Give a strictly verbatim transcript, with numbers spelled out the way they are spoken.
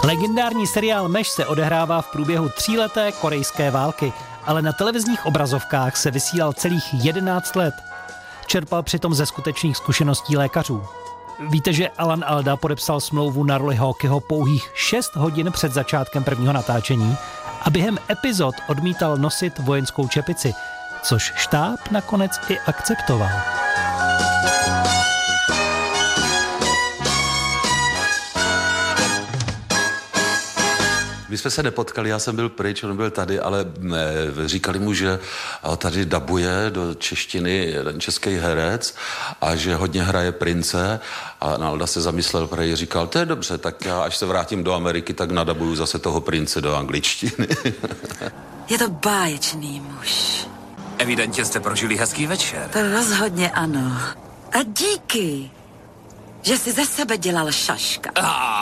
Legendární seriál Meš se odehrává v průběhu tříleté korejské války, ale na televizních obrazovkách se vysílal celých jedenáct let. Čerpal přitom ze skutečných zkušeností lékařů. Víte, že Alan Alda podepsal smlouvu na roli Hawkeyho pouhých šest hodin před začátkem prvního natáčení a během epizod odmítal nosit vojenskou čepici, což štáb nakonec i akceptoval. My jsme se nepotkali, já jsem byl pryč, on byl tady, ale ne, říkali mu, že tady dabuje do češtiny jeden český herec a že hodně hraje prince a Nalda se zamyslel, protože říkal, to je dobře, tak já až se vrátím do Ameriky, tak nadabuju zase toho prince do angličtiny. Je to báječný muž. Evidentně jste prožili hezký večer. To rozhodně ano. A díky, že jsi ze sebe dělal šaška. Ah.